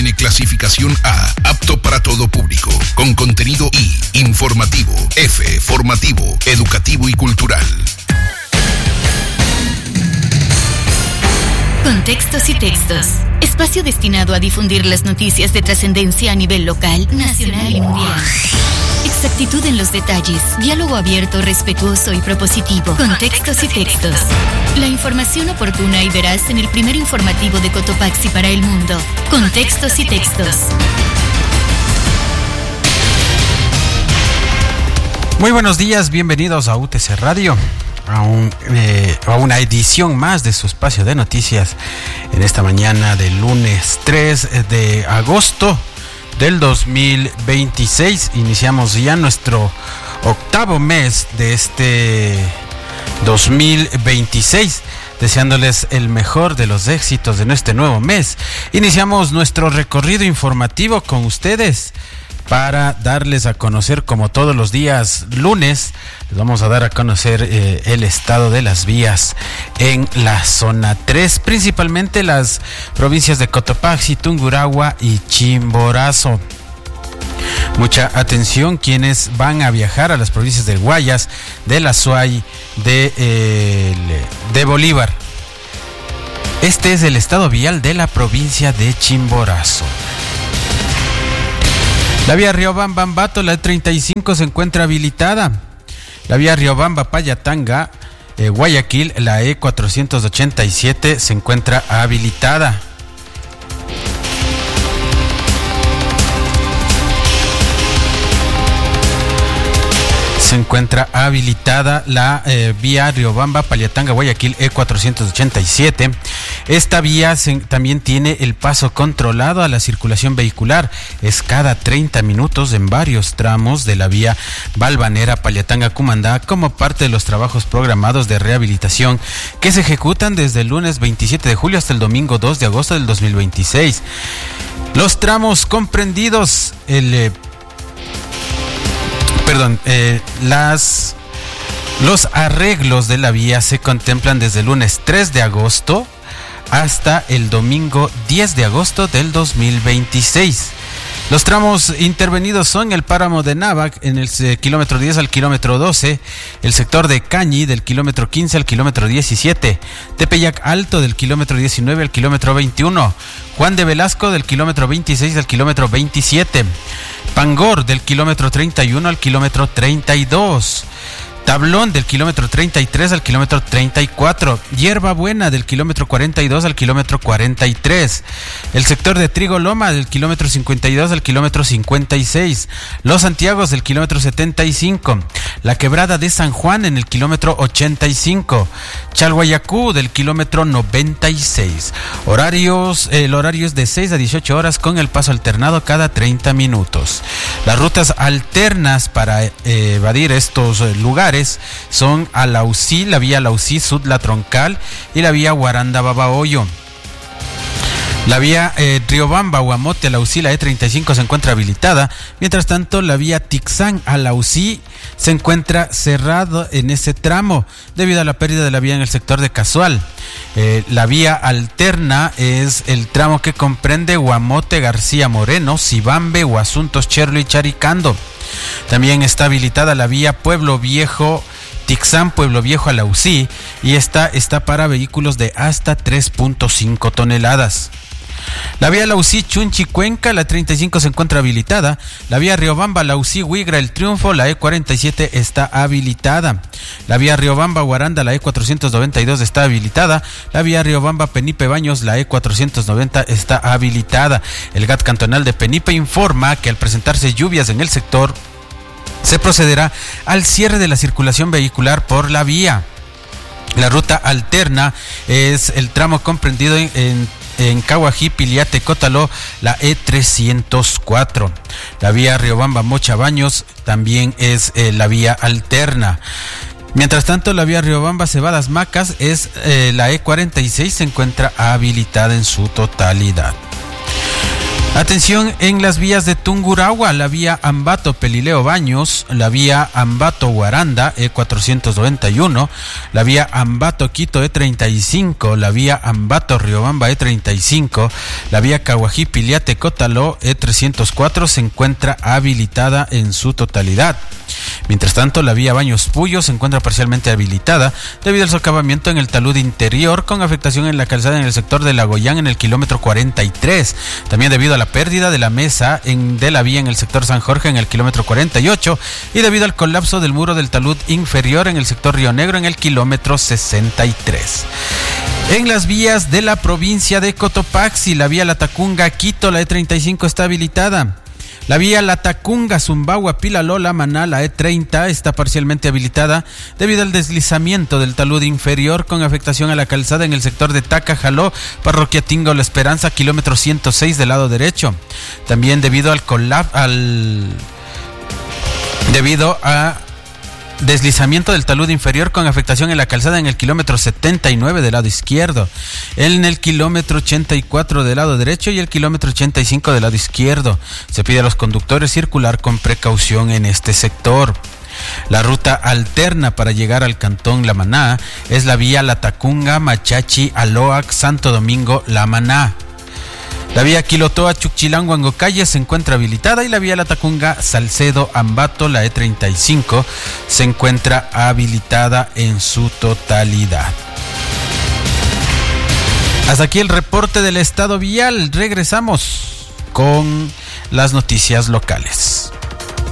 tiene clasificación A, apto para todo público, con contenido I, informativo, F, formativo, educativo y cultural. Contextos y textos. Espacio destinado a difundir las noticias de trascendencia a nivel local, nacional y mundial. Exactitud en los detalles, diálogo abierto, respetuoso y propositivo. Contextos y textos. La información oportuna y veraz en el primer informativo de Cotopaxi para el mundo. Contextos y textos. Muy buenos días, bienvenidos a UTC Radio. A una edición más de su espacio de noticias en esta mañana del lunes 3 de agosto del 2026. Iniciamos ya nuestro octavo mes de este 2026, deseándoles el mejor de los éxitos de este nuevo mes. Iniciamos nuestro recorrido informativo con ustedes para darles a conocer, como todos los días lunes, les vamos a dar a conocer el estado de las vías en la zona 3, principalmente las provincias de Cotopaxi, Tungurahua y Chimborazo. Mucha atención quienes van a viajar a las provincias del Guayas, de la Azuay, de Bolívar. Este es el estado vial de la provincia de Chimborazo. La vía Riobamba-Ambato, la E35, se encuentra habilitada. La vía Riobamba-Payatanga, Guayaquil, la E487, se encuentra habilitada. Se encuentra habilitada la vía Riobamba-Payatanga, Guayaquil, E487. Esta vía también tiene el paso controlado a la circulación vehicular. Es cada 30 minutos en varios tramos de la vía Balvanera-Payatanga-Cumandá, como parte de los trabajos programados de rehabilitación que se ejecutan desde el lunes 27 de julio hasta el domingo 2 de agosto del 2026. Los tramos comprendidos, los arreglos de la vía se contemplan desde el lunes 3 de agosto hasta el domingo 10 de agosto del 2026. Los tramos intervenidos son el páramo de Návac en el kilómetro 10 al kilómetro 12, el sector de Cañi del kilómetro 15 al kilómetro 17, Tepeyac Alto del kilómetro 19 al kilómetro 21, Juan de Velasco del kilómetro 26 al kilómetro 27, Pangor del kilómetro 31 al kilómetro 32, Tablón del kilómetro 33 al kilómetro 34, Hierba Buena del kilómetro 42 al kilómetro 43, el sector de Trigo Loma del kilómetro 52 al kilómetro 56, Los Santiagos del kilómetro 75, la Quebrada de San Juan en el kilómetro 85, Chalhuayacú del kilómetro 96. El horario es de 6 a 18 horas con el paso alternado cada 30 minutos. Las rutas alternas para evadir estos lugares son Alausí, la vía Alausí Sud La Troncal y la vía Guaranda Babahoyo. La vía Riobamba Huamote Alausí, la E35, se encuentra habilitada. Mientras tanto, la vía Tixán Alausí se encuentra cerrado en ese tramo debido a la pérdida de la vía en el sector de Casual. La vía alterna es el tramo que comprende Huamote García Moreno, Cibambe, Huasuntos, Cherlo y Charicando. También está habilitada la vía Pueblo Viejo Tixán, Pueblo Viejo Alausí, y esta está para vehículos de hasta 3.5 toneladas. La vía Lausí Chunchi Cuenca, la 35, se encuentra habilitada. La vía Riobamba Lausí Huigra El Triunfo, la E47, está habilitada. La vía Riobamba Guaranda, la E492, está habilitada. La vía Riobamba Penipe Baños, la E490, está habilitada. El GAT cantonal de Penipe informa que al presentarse lluvias en el sector se procederá al cierre de la circulación vehicular por la vía. La ruta alterna es el tramo comprendido en Caguají, Piliate, Cótalo, la E304. La vía Riobamba Mocha Baños también es la vía alterna. Mientras tanto, la vía Riobamba Cebadas Macas es la E46, se encuentra habilitada en su totalidad. Atención en las vías de Tungurahua, la vía Ambato-Pelileo Baños, la vía Ambato-Guaranda, E491, la vía Ambato-Quito, E35, la vía Ambato-Riobamba, E35, la vía Caguají-Piliate-Cotaló, E304 se encuentra habilitada en su totalidad. Mientras tanto, la vía Baños-Puyo se encuentra parcialmente habilitada debido al socavamiento en el talud interior con afectación en la calzada en el sector de Lagoyán en el kilómetro 43. También debido a la pérdida de la mesa de la vía en el sector San Jorge en el kilómetro 48 y debido al colapso del muro del talud inferior en el sector Río Negro en el kilómetro 63. En las vías de la provincia de Cotopaxi, la vía Latacunga-Quito, la E35 está habilitada. La vía Latacunga-Zumbagua-Pilaló-La Maná, la E30, está parcialmente habilitada debido al deslizamiento del talud inferior con afectación a la calzada en el sector de Taca-Jaló, Parroquia Tingo La Esperanza, kilómetro 106 del lado derecho. También debido a deslizamiento del talud inferior con afectación en la calzada en el kilómetro 79 del lado izquierdo, en el kilómetro 84 del lado derecho y el kilómetro 85 del lado izquierdo. Se pide a los conductores circular con precaución en este sector. La ruta alterna para llegar al cantón La Maná es la vía Latacunga, Machachi, Aloac, Santo Domingo, La Maná. La vía Quilotoa, Chuquchilán, Huangocalle se encuentra habilitada y la vía Latacunga, Salcedo, Ambato, la E35 se encuentra habilitada en su totalidad. Hasta aquí el reporte del estado vial. Regresamos con las noticias locales.